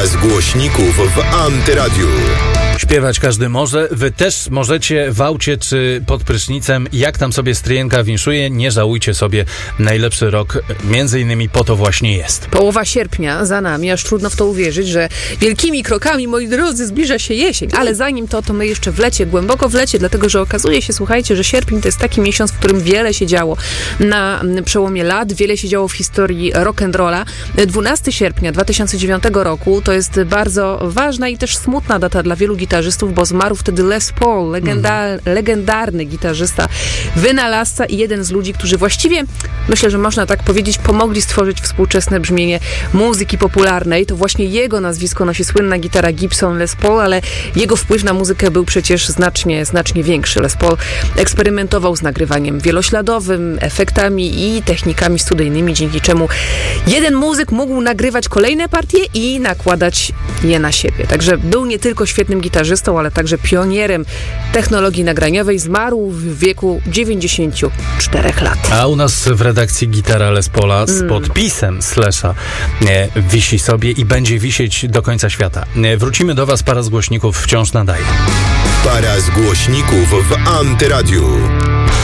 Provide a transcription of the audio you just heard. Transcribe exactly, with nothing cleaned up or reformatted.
Para z głośników w Antyradiu. Śpiewać każdy może, wy też możecie w aucie czy pod prysznicem, jak tam sobie stryjenka winszuje, nie żałujcie sobie, najlepszy rok między innymi po to właśnie jest. Połowa sierpnia za nami, aż trudno w to uwierzyć, że wielkimi krokami, moi drodzy, zbliża się jesień, ale zanim to, to my jeszcze w lecie, głęboko w lecie, dlatego, że okazuje się, słuchajcie, że sierpień to jest taki miesiąc, w którym wiele się działo na przełomie lat, wiele się działo w historii rock'n'rolla. dwunastego sierpnia dwa tysiące dziewiątego roku to jest bardzo ważna i też smutna data dla wielu gitarzystów, bo zmarł wtedy Les Paul, legenda- mm. legendarny gitarzysta, wynalazca i jeden z ludzi, którzy właściwie, myślę, że można tak powiedzieć, pomogli stworzyć współczesne brzmienie muzyki popularnej. To właśnie jego nazwisko nosi słynna gitara Gibson Les Paul, ale jego wpływ na muzykę był przecież znacznie, znacznie większy. Les Paul eksperymentował z nagrywaniem wielośladowym, efektami i technikami studyjnymi, dzięki czemu jeden muzyk mógł nagrywać kolejne partie i nakładać je na siebie. Także był nie tylko świetnym gitarzystą, ale także pionierem technologii nagraniowej. Zmarł w wieku dziewięćdziesięciu czterech lat. A u nas w redakcji gitara Les Paula z mm. podpisem Slasha e, wisi sobie i będzie wisieć do końca świata. E, wrócimy do was, para z głośników wciąż nadaje. Para z głośników w Antyradiu.